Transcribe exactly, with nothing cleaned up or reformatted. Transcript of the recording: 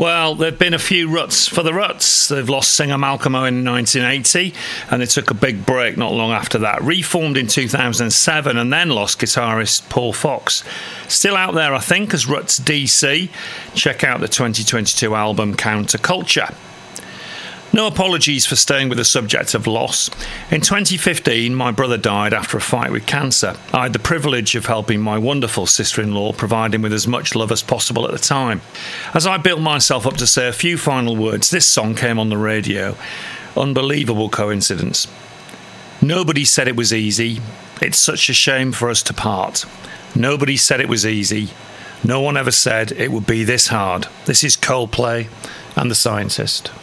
Well, there have been a few ruts for the Ruts. They've lost singer Malcolm Owen in nineteen eighty, and they took a big break not long after that. Reformed in two thousand seven, and then lost guitarist Paul Fox. Still out there, I think, as Ruts D C. Check out the twenty twenty-two album Counterculture. No apologies for staying with the subject of loss. In twenty fifteen, my brother died after a fight with cancer. I had the privilege of helping my wonderful sister-in-law, provide him with as much love as possible at the time. As I built myself up to say a few final words, this song came on the radio. Unbelievable coincidence. Nobody said it was easy. It's such a shame for us to part. Nobody said it was easy. No one ever said it would be this hard. This is Coldplay and The Scientist.